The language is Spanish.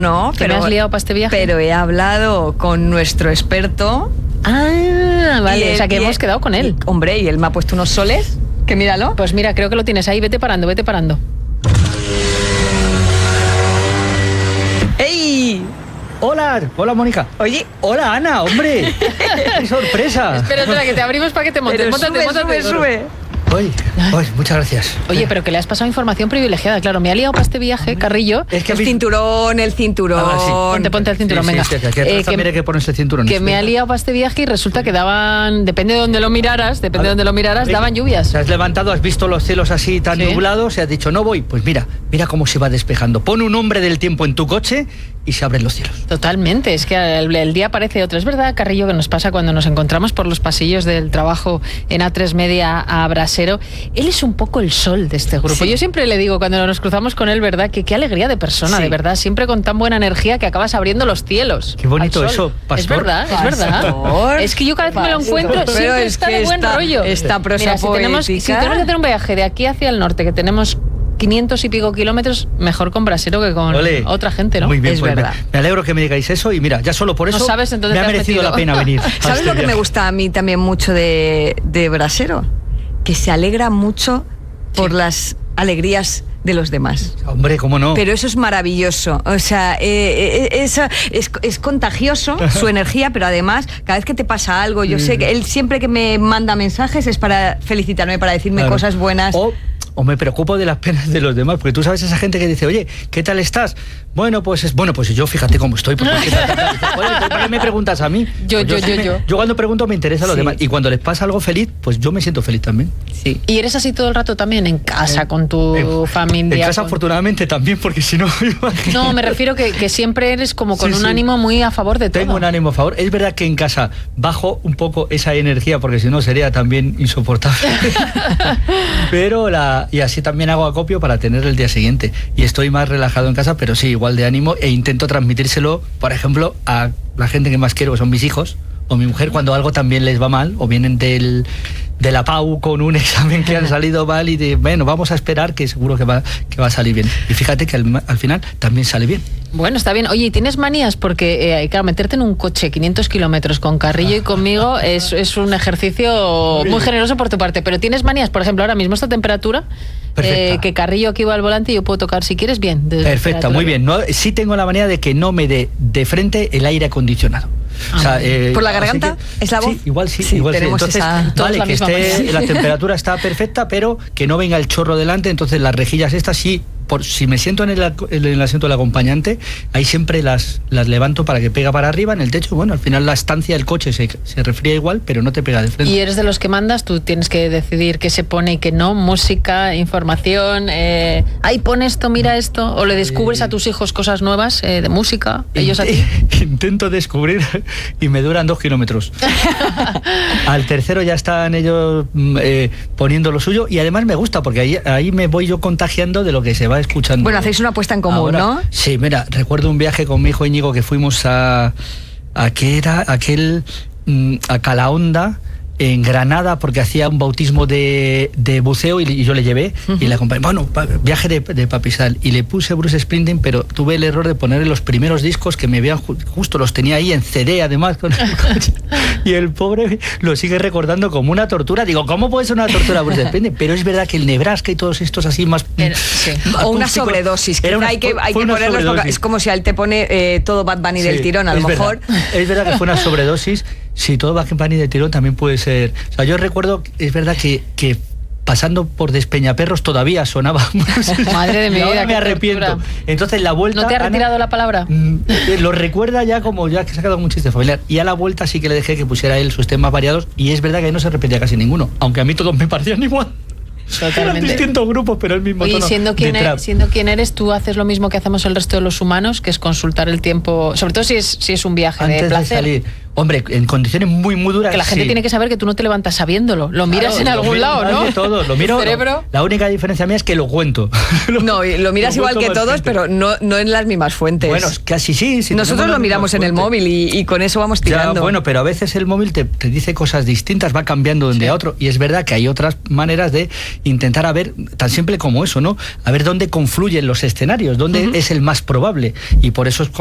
No, ¿Te me has liado para este viaje? Pero he hablado con nuestro experto. Vale, o sea que hemos quedado con él. Hombre, y él me ha puesto unos soles, que míralo. Pues mira, creo que lo tienes ahí, vete parando. ¡Ey! Hola Mónica. Oye. Hola Ana, hombre. ¡Qué sorpresa! Espera, que te abrimos para que te montes. Sube. Uy, muchas gracias. Oye, pero que le has pasado información privilegiada. Claro, me ha liado para este viaje, Carrillo. Es que el cinturón. Ponte el cinturón, venga. Sí, que también hay que ponerse el cinturón. Que me ha liado para este viaje y resulta que daban, depende de donde lo miraras, daban lluvias. Te has levantado, has visto los cielos así tan nublados y has dicho, no voy. Pues mira cómo se va despejando. Pon un hombre del tiempo en tu coche y se abren los cielos. Totalmente, es que el día parece otro. Es verdad, Carrillo, que nos pasa cuando nos encontramos por los pasillos del trabajo en A3 Media a Brasero. Él es un poco el sol de este grupo. Yo siempre le digo cuando nos cruzamos con él, ¿verdad? Que qué alegría de persona, de verdad. Siempre con tan buena energía que acabas abriendo los cielos. Qué bonito eso, pastor. Es verdad. Es que yo cada vez que me lo encuentro siempre está de buen rollo. Esta prosa poética. Si tenemos que hacer un viaje de aquí hacia el norte, que tenemos 500 y pico kilómetros, mejor con Brasero que con otra gente, ¿no? Muy bien, es pues verdad. Me alegro que me digáis eso y mira, ya solo por eso sabes, entonces me ha merecido la pena venir. ¿Sabes lo que me gusta a mí también mucho de Brasero? Que se alegra mucho por las alegrías de los demás. Hombre, ¿cómo no? Pero eso es maravilloso. O sea, es contagioso su energía, pero además, cada vez que te pasa algo, yo sé que él siempre que me manda mensajes es para felicitarme, para decirme cosas buenas. O me preocupo de las penas de los demás, porque tú sabes esa gente que dice, oye, ¿qué tal estás? Bueno, pues yo fíjate cómo estoy. Oye, ¿para qué me preguntas a mí? Yo cuando pregunto me interesa a los demás. Y cuando les pasa algo feliz, pues yo me siento feliz también. Sí. ¿Y eres así todo el rato también en casa, con tu familia? En casa afortunadamente también, porque si no... No, me refiero que siempre eres como con un ánimo muy a favor de todo. Tengo un ánimo a favor. Es verdad que en casa bajo un poco esa energía, porque si no sería también insoportable. Pero y así también hago acopio para tener el día siguiente. Y estoy más relajado en casa, pero sí, igual de ánimo, e intento transmitírselo, por ejemplo, a la gente que más quiero, que son mis hijos o mi mujer, cuando algo también les va mal, o vienen de la PAU con un examen que han salido mal y bueno, vamos a esperar que seguro que va a salir bien. Y fíjate que al final también sale bien. Bueno, está bien. Oye, ¿y tienes manías? Porque, claro, meterte en un coche 500 kilómetros con Carrillo y conmigo es un ejercicio muy generoso por tu parte. Pero ¿tienes manías? Por ejemplo, ahora mismo esta temperatura, que Carrillo aquí va al volante y yo puedo tocar, si quieres, bien. Perfecta, muy bien. No, sí tengo la manía de que no me dé de frente el aire acondicionado. O sea, ¿por la garganta? ¿Es la voz? Sí, igual sí. Entonces, vale, que la temperatura está perfecta, pero que no venga el chorro delante, entonces las rejillas estas sí, si me siento en el asiento del acompañante, ahí siempre las levanto para que pega para arriba en el techo. Bueno, al final la estancia del coche se refría igual, pero no te pega de frente. Y eres de los que mandas, tú tienes que decidir qué se pone y qué no, música, información, ahí pon esto, mira esto, o le descubres a tus hijos cosas nuevas de música, ellos a ti. Intento descubrir y me duran 2 kilómetros. Al tercero ya están ellos poniendo lo suyo, y además me gusta porque ahí me voy yo contagiando de lo que se va escuchando. Bueno, hacéis una apuesta en común, ahora, ¿no? Sí, mira, recuerdo un viaje con mi hijo Íñigo que fuimos a Calahonda, en Granada, porque hacía un bautismo de buceo y yo le llevé y le acompañé. Bueno, viaje de papisal, y le puse Bruce Springsteen, pero tuve el error de ponerle los primeros discos que me habían justo los tenía ahí en CD además con el coche, y el pobre lo sigue recordando como una tortura. Digo, ¿cómo puede ser una tortura Bruce Springsteen? Pero es verdad que el Nebraska y todos estos así más o una sobredosis, que hay que ponerlos, porque es como si a él te pone todo Bad Bunny del tirón, a lo mejor. Es verdad que fue una sobredosis. Sí, todo Bad Bunny del tirón también puede ser. O sea, yo recuerdo, es verdad que pasando por Despeñaperros todavía sonaba. Madre de mi vida, ahora me arrepiento. Tortura. Entonces la vuelta... ¿No te ha retirado la palabra? Lo recuerda ya como ya que se ha quedado un chiste familiar. Y a la vuelta sí que le dejé que pusiera él sus temas variados, y es verdad que ahí no se repetía casi ninguno, aunque a mí todos me parecían igual. Totalmente. Eran distintos grupos, pero el mismo tono. Oye, siendo quien eres, tú haces lo mismo que hacemos el resto de los humanos, que es consultar el tiempo, sobre todo si es un viaje antes de placer. De salir. Hombre, en condiciones muy duras. Que la gente tiene que saber que tú no te levantas sabiéndolo. Lo miras en algún lado, ¿no? De todo, lo miro. Cerebro. La única diferencia mía es que lo cuento. No, lo miras igual que todos, pero no en las mismas fuentes. Bueno, casi sí. Nosotros lo miramos en el móvil y con eso vamos tirando. Ya, bueno, pero a veces el móvil te dice cosas distintas, va cambiando de un día a otro. Y es verdad que hay otras maneras de intentar a ver, tan simple como eso, ¿no? A ver dónde confluyen los escenarios, dónde es el más probable. Y por eso es